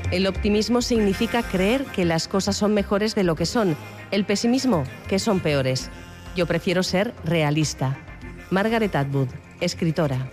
El optimismo significa creer que las cosas son mejores de lo que son. El pesimismo, que son peores. Yo prefiero ser realista. Margaret Atwood, escritora.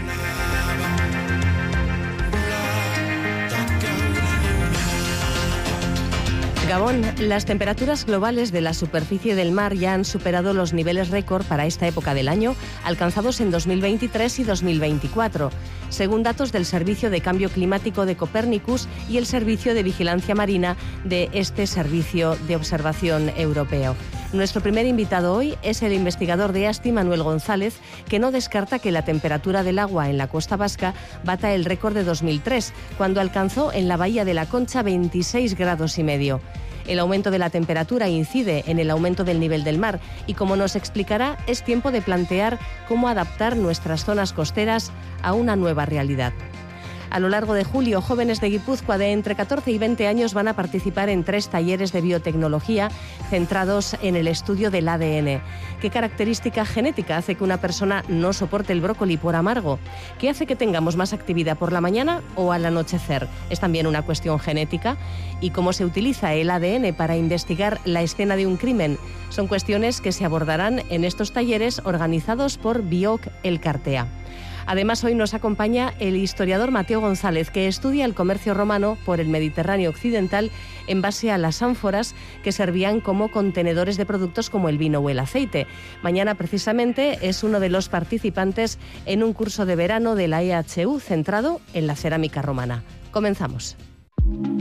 Gabón, las temperaturas globales de la superficie del mar ya han superado los niveles récord para esta época del año, alcanzados en 2023 y 2024, según datos del Servicio de Cambio Climático de Copernicus y el Servicio de Vigilancia Marina de este Servicio de Observación Europeo. Nuestro primer invitado hoy es el investigador de ASTI, Manuel González, que no descarta que la temperatura del agua en la costa vasca bata el récord de 2003, cuando alcanzó en la bahía de la Concha 26,5 grados. El aumento de la temperatura incide en el aumento del nivel del mar y, como nos explicará, es tiempo de plantear cómo adaptar nuestras zonas costeras a una nueva realidad. A lo largo de julio, jóvenes de Guipúzcoa de entre 14 y 20 años van a participar en 3 talleres de biotecnología centrados en el estudio del ADN. ¿Qué característica genética hace que una persona no soporte el brócoli por amargo? ¿Qué hace que tengamos más actividad por la mañana o al anochecer? ¿Es también una cuestión genética? ¿Y cómo se utiliza el ADN para investigar la escena de un crimen? Son cuestiones que se abordarán en estos talleres organizados por Bioc Elkartea. Además, hoy nos acompaña el historiador Mateo González, que estudia el comercio romano por el Mediterráneo occidental en base a las ánforas que servían como contenedores de productos como el vino o el aceite. Mañana, precisamente, es uno de los participantes en un curso de verano de la EHU centrado en la cerámica romana. Comenzamos.